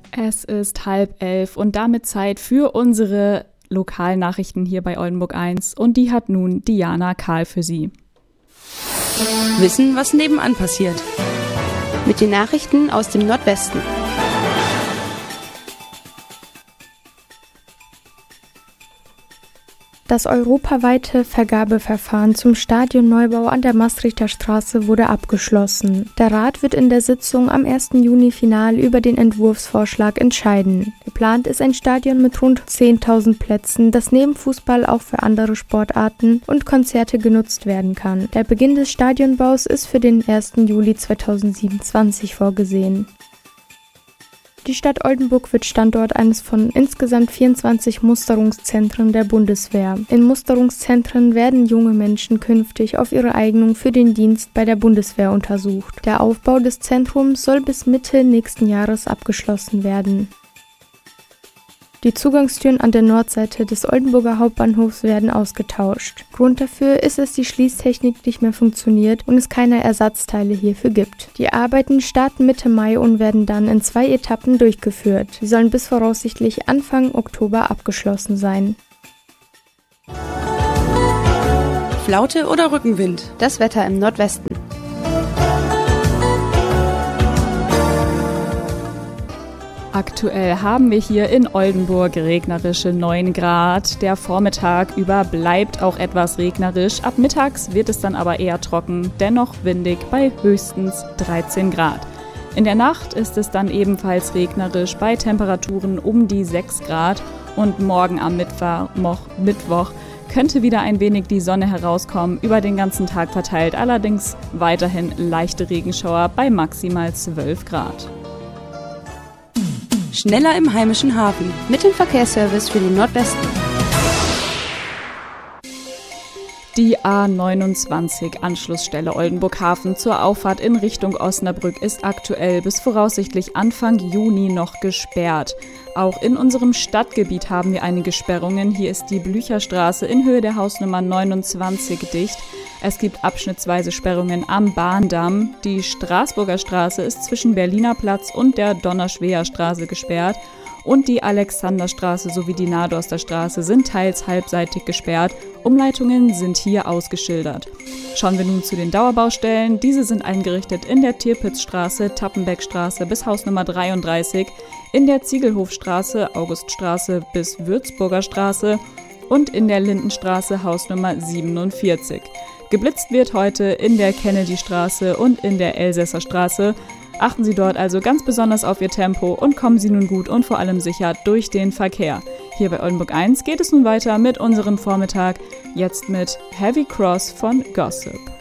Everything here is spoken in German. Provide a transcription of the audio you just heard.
Es ist 10:30 und damit Zeit für unsere Lokalnachrichten hier bei Oldenburg 1 und die hat nun Diana Kahl für Sie. Wissen, was nebenan passiert. Mit den Nachrichten aus dem Nordwesten. Das europaweite Vergabeverfahren zum Stadionneubau an der Maastrichter Straße wurde abgeschlossen. Der Rat wird in der Sitzung am 1. Juni final über den Entwurfsvorschlag entscheiden. Geplant ist ein Stadion mit rund 10.000 Plätzen, das neben Fußball auch für andere Sportarten und Konzerte genutzt werden kann. Der Beginn des Stadionbaus ist für den 1. Juli 2027 vorgesehen. Die Stadt Oldenburg wird Standort eines von insgesamt 24 Musterungszentren der Bundeswehr. In Musterungszentren werden junge Menschen künftig auf ihre Eignung für den Dienst bei der Bundeswehr untersucht. Der Aufbau des Zentrums soll bis Mitte nächsten Jahres abgeschlossen werden. Die Zugangstüren an der Nordseite des Oldenburger Hauptbahnhofs werden ausgetauscht. Grund dafür ist, dass die Schließtechnik nicht mehr funktioniert und es keine Ersatzteile hierfür gibt. Die Arbeiten starten Mitte Mai und werden dann in 2 Etappen durchgeführt. Sie sollen bis voraussichtlich Anfang Oktober abgeschlossen sein. Flaute oder Rückenwind? Das Wetter im Nordwesten. Aktuell haben wir hier in Oldenburg regnerische 9 Grad. Der Vormittag über bleibt auch etwas regnerisch. Ab mittags wird es dann aber eher trocken, dennoch windig bei höchstens 13 Grad. In der Nacht ist es dann ebenfalls regnerisch bei Temperaturen um die 6 Grad. Und morgen am Mittwoch könnte wieder ein wenig die Sonne herauskommen, über den ganzen Tag verteilt. Allerdings weiterhin leichte Regenschauer bei maximal 12 Grad. Schneller im heimischen Hafen. Mit dem Verkehrsservice für den Nordwesten. Die A29 Anschlussstelle Oldenburg Hafen zur Auffahrt in Richtung Osnabrück ist aktuell bis voraussichtlich Anfang Juni noch gesperrt. Auch in unserem Stadtgebiet haben wir einige Sperrungen. Hier ist die Blücherstraße in Höhe der Hausnummer 29 dicht. Es gibt abschnittsweise Sperrungen am Bahndamm. Die Straßburger Straße ist zwischen Berliner Platz und der Donnerschweher Straße gesperrt. Und die Alexanderstraße sowie die Nadorster Straße sind teils halbseitig gesperrt. Umleitungen sind hier ausgeschildert. Schauen wir nun zu den Dauerbaustellen. Diese sind eingerichtet in der Tirpitzstraße, Tappenbeckstraße bis Hausnummer 33, in der Ziegelhofstraße, Auguststraße bis Würzburger Straße und in der Lindenstraße Hausnummer 47. Geblitzt wird heute in der Kennedystraße und in der Elsässer Straße. Achten Sie dort also ganz besonders auf Ihr Tempo und kommen Sie nun gut und vor allem sicher durch den Verkehr. Hier bei Oldenburg 1 geht es nun weiter mit unserem Vormittag, jetzt mit Heavy Cross von Gossip.